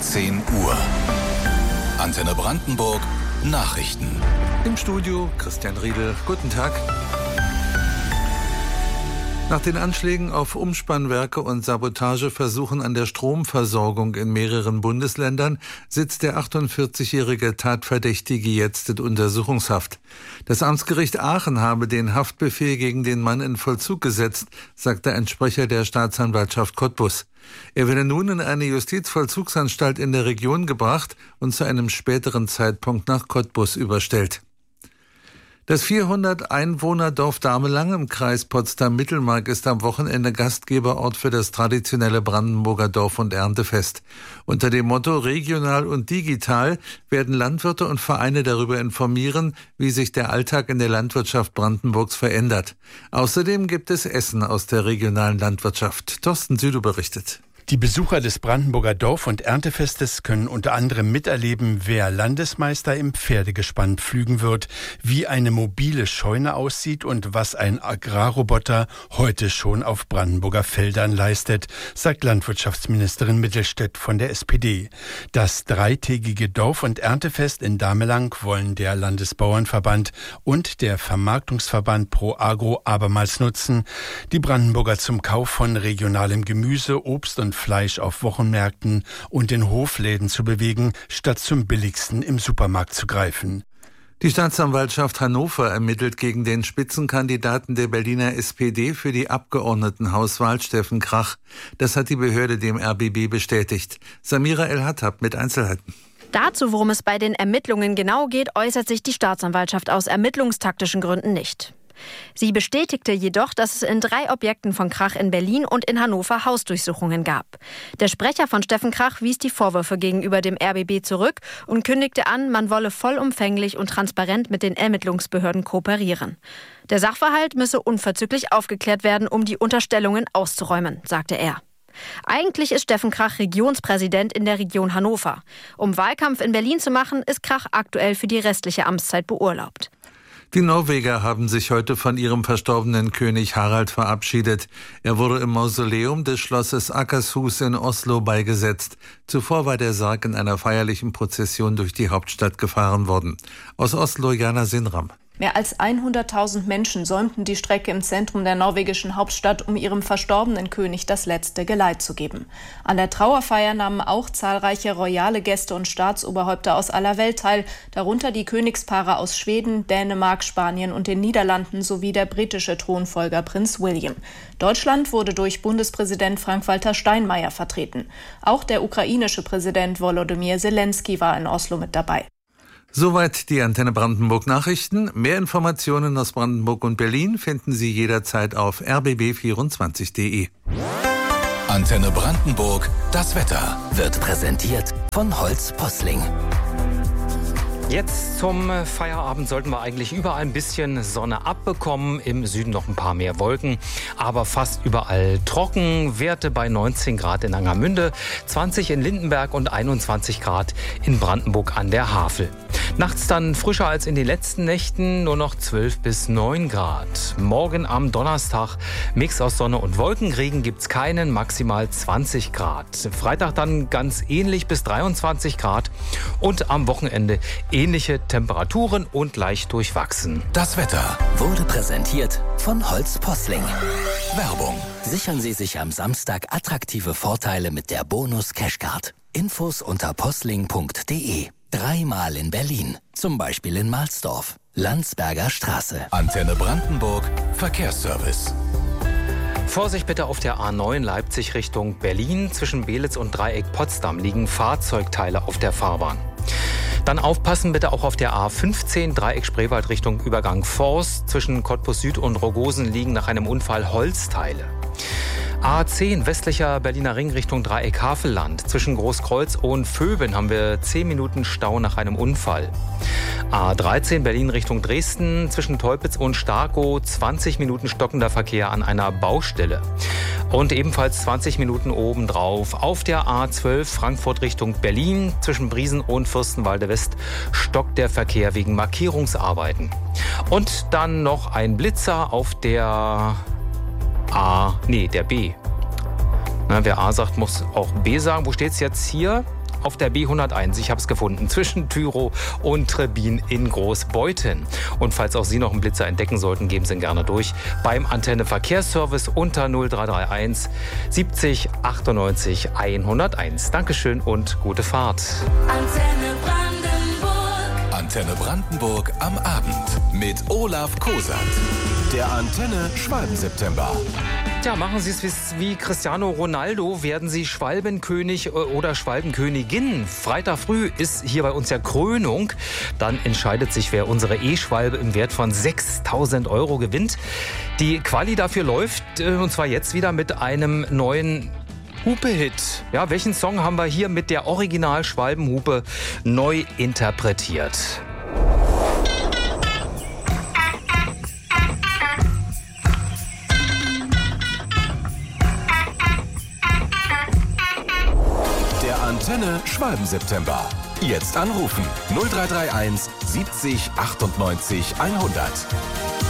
10 Uhr. Antenne Brandenburg Nachrichten. Im Studio Christian Riedel. Guten Tag. Nach den Anschlägen auf Umspannwerke und Sabotageversuchen an der Stromversorgung in mehreren Bundesländern sitzt der 48-jährige Tatverdächtige jetzt in Untersuchungshaft. Das Amtsgericht Aachen habe den Haftbefehl gegen den Mann in Vollzug gesetzt, sagte ein Sprecher der Staatsanwaltschaft Cottbus. Er werde nun in eine Justizvollzugsanstalt in der Region gebracht und zu einem späteren Zeitpunkt nach Cottbus überstellt. Das 400-Einwohner-Dorf Damelang im Kreis Potsdam-Mittelmark ist am Wochenende Gastgeberort für das traditionelle Brandenburger Dorf- und Erntefest. Unter dem Motto Regional und Digital werden Landwirte und Vereine darüber informieren, wie sich der Alltag in der Landwirtschaft Brandenburgs verändert. Außerdem gibt es Essen aus der regionalen Landwirtschaft. Thorsten Südow berichtet. Die Besucher des Brandenburger Dorf- und Erntefestes können unter anderem miterleben, wer Landesmeister im Pferdegespann pflügen wird, wie eine mobile Scheune aussieht und was ein Agrarroboter heute schon auf Brandenburger Feldern leistet, sagt Landwirtschaftsministerin Mittelstädt von der SPD. Das dreitägige Dorf- und Erntefest in Damelang wollen der Landesbauernverband und der Vermarktungsverband Pro Agro abermals nutzen, die Brandenburger zum Kauf von regionalem Gemüse, Obst und Fleisch auf Wochenmärkten und in Hofläden zu bewegen, statt zum billigsten im Supermarkt zu greifen. Die Staatsanwaltschaft Hannover ermittelt gegen den Spitzenkandidaten der Berliner SPD für die Abgeordnetenhauswahl, Steffen Krach. Das hat die Behörde dem RBB bestätigt. Samira El-Hattab mit Einzelheiten. Dazu, worum es bei den Ermittlungen genau geht, äußert sich die Staatsanwaltschaft aus ermittlungstaktischen Gründen nicht. Sie bestätigte jedoch, dass es in 3 Objekten von Krach in Berlin und in Hannover Hausdurchsuchungen gab. Der Sprecher von Steffen Krach wies die Vorwürfe gegenüber dem RBB zurück und kündigte an, man wolle vollumfänglich und transparent mit den Ermittlungsbehörden kooperieren. Der Sachverhalt müsse unverzüglich aufgeklärt werden, um die Unterstellungen auszuräumen, sagte er. Eigentlich ist Steffen Krach Regionspräsident in der Region Hannover. Um Wahlkampf in Berlin zu machen, ist Krach aktuell für die restliche Amtszeit beurlaubt. Die Norweger haben sich heute von ihrem verstorbenen König Harald verabschiedet. Er wurde im Mausoleum des Schlosses Akershus in Oslo beigesetzt. Zuvor war der Sarg in einer feierlichen Prozession durch die Hauptstadt gefahren worden. Aus Oslo, Jana Sinram. Mehr als 100.000 Menschen säumten die Strecke im Zentrum der norwegischen Hauptstadt, um ihrem verstorbenen König das letzte Geleit zu geben. An der Trauerfeier nahmen auch zahlreiche royale Gäste und Staatsoberhäupter aus aller Welt teil, darunter die Königspaare aus Schweden, Dänemark, Spanien und den Niederlanden sowie der britische Thronfolger Prinz William. Deutschland wurde durch Bundespräsident Frank-Walter Steinmeier vertreten. Auch der ukrainische Präsident Volodymyr Zelensky war in Oslo mit dabei. Soweit die Antenne Brandenburg Nachrichten. Mehr Informationen aus Brandenburg und Berlin finden Sie jederzeit auf rbb24.de. Antenne Brandenburg, das Wetter. Wird präsentiert von Holz Posling. Jetzt zum Feierabend sollten wir eigentlich überall ein bisschen Sonne abbekommen. Im Süden noch ein paar mehr Wolken, aber fast überall trocken. Werte bei 19 Grad in Angermünde, 20 in Lindenberg und 21 Grad in Brandenburg an der Havel. Nachts dann frischer als in den letzten Nächten, nur noch 12 bis 9 Grad. Morgen am Donnerstag Mix aus Sonne und Wolkenregen gibt's keinen, maximal 20 Grad. Freitag dann ganz ähnlich bis 23 Grad und am Wochenende ähnliche Temperaturen und leicht durchwachsen. Das Wetter Wurde präsentiert von Holz Posling. Werbung. Sichern Sie sich am Samstag attraktive Vorteile mit der Bonus Cashcard. Infos unter posling.de. 3-mal in Berlin, zum Beispiel in Mahlsdorf, Landsberger Straße. Antenne Brandenburg Verkehrsservice. Vorsicht bitte auf der A9 Leipzig Richtung Berlin. Zwischen Belitz und Dreieck Potsdam liegen Fahrzeugteile auf der Fahrbahn. Dann aufpassen bitte auch auf der A15 Dreieck Spreewald Richtung Übergang Forst. Zwischen Cottbus Süd und Rogosen liegen nach einem Unfall Holzteile. A10 westlicher Berliner Ring Richtung Dreieck Havelland. Zwischen Großkreuz und Vöben haben wir 10 Minuten Stau nach einem Unfall. A13 Berlin Richtung Dresden. Zwischen Teupitz und Starkow 20 Minuten stockender Verkehr an einer Baustelle. Und ebenfalls 20 Minuten obendrauf auf der A12 Frankfurt Richtung Berlin. Zwischen Briesen und Fürstenwalde West stockt der Verkehr wegen Markierungsarbeiten. Und dann noch ein Blitzer auf der der B. Na, wer A sagt, muss auch B sagen. Wo steht's jetzt hier? auf der B101. Ich habe es gefunden, zwischen Tyrow und Trebin in Großbeuthen. Und falls auch Sie noch einen Blitzer entdecken sollten, geben Sie ihn gerne durch beim Antenne Verkehrsservice unter 0331 70 98 101. Dankeschön und gute Fahrt. Antenne Brandenburg. Antenne Brandenburg am Abend mit Olaf Kosat. Der Antenne Schwalben-September. Tja, machen Sie es wie Cristiano Ronaldo, werden Sie Schwalbenkönig oder Schwalbenkönigin. Freitag früh ist hier bei uns ja Krönung. Dann entscheidet sich, wer unsere E-Schwalbe im Wert von 6.000 € gewinnt. Die Quali dafür läuft, und zwar jetzt wieder mit einem neuen Hupe-Hit. Ja, welchen Song haben wir hier mit der Original-Schwalbenhupe neu interpretiert? Antenne Schwalben-September. Jetzt anrufen 0331 70 98 100.